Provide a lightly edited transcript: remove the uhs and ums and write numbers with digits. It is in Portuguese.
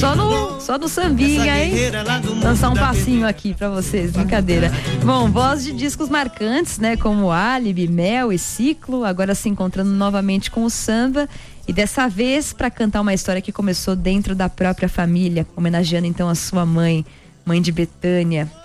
Só no sambinha, hein? Dançar um passinho aqui pra vocês, brincadeira. Bom, voz de discos marcantes, né? Como Álibi, Mel e Ciclo, agora se encontrando novamente com o samba. E dessa vez para cantar uma história que começou dentro da própria família, homenageando então a sua mãe de Bethânia.